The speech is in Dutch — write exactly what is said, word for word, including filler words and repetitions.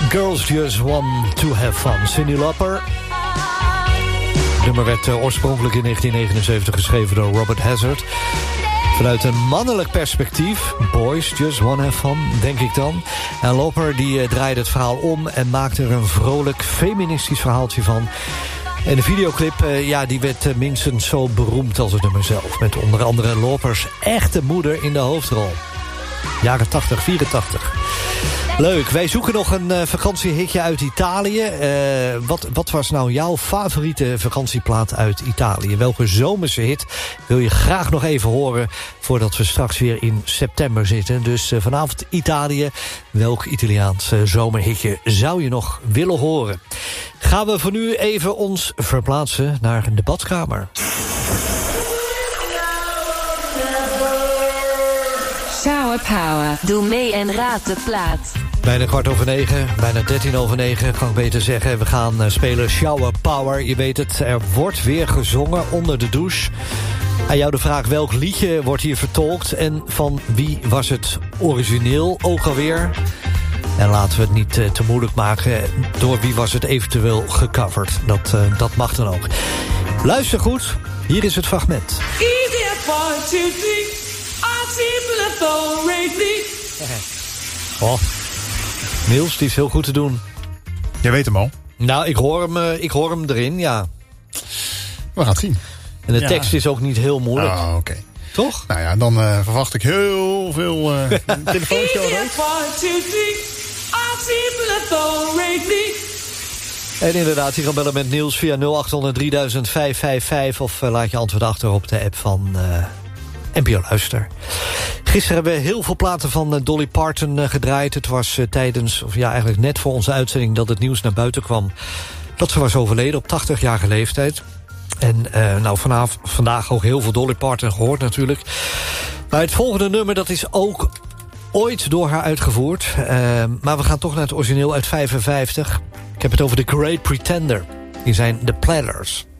Girls Just Want To Have Fun. Cyndi Lauper. Het nummer werd uh, oorspronkelijk in negentien negenenzeventig geschreven door Robert Hazard. Vanuit een mannelijk perspectief. Boys Just Want To Have Fun, denk ik dan. En Lauper die uh, draaide het verhaal om en maakte er een vrolijk feministisch verhaaltje van. En de videoclip uh, ja, die werd uh, minstens zo beroemd als het nummer zelf. Met onder andere Laupers echte moeder in de hoofdrol. Jaren tachtig, vierentachtig. Leuk, wij zoeken nog een uh, vakantiehitje uit Italië. Uh, wat, wat was nou jouw favoriete vakantieplaat uit Italië? Welke zomerse hit wil je graag nog even horen voordat we straks weer in september zitten? Dus uh, vanavond Italië. Welk Italiaans uh, zomerhitje zou je nog willen horen? Gaan we voor nu even ons verplaatsen naar de badkamer. Shower Power. Doe mee en raad de plaat. Bijna kwart over negen, bijna dertien over negen, kan ik beter zeggen. We gaan uh, spelen Shower Power. Je weet het, er wordt weer gezongen onder de douche. Aan jou de vraag, welk liedje wordt hier vertolkt? En van wie was het origineel ook alweer? En laten we het niet uh, te moeilijk maken. Door wie was het eventueel gecoverd? Dat, uh, dat mag dan ook. Luister goed, hier is het fragment. Easy as one, two, three. Oh, Niels, die is heel goed te doen. Jij weet hem al. Nou, ik hoor hem, uh, ik hoor hem erin, ja. We gaan het zien. En de ja. tekst is ook niet heel moeilijk. Oh, oké. Okay. Toch? Nou ja, dan uh, verwacht ik heel veel uh, telefoontjes. En inderdaad, je kan bellen met Niels via nul acht honderd drieduizend vijfhonderdvijfenvijftig... of uh, laat je antwoord achter op de app van uh, N P O Luister. Gisteren hebben we heel veel platen van uh, Dolly Parton uh, gedraaid. Het was uh, tijdens, of ja, eigenlijk net voor onze uitzending dat het nieuws naar buiten kwam dat ze was overleden op tachtigjarige leeftijd. En uh, nou, vanaf, vandaag ook heel veel Dolly Parton gehoord natuurlijk. Maar het volgende nummer, dat is ook ooit door haar uitgevoerd. Uh, maar we gaan toch naar het origineel uit vijfenvijftig. Ik heb het over The Great Pretender. Die zijn The Platters.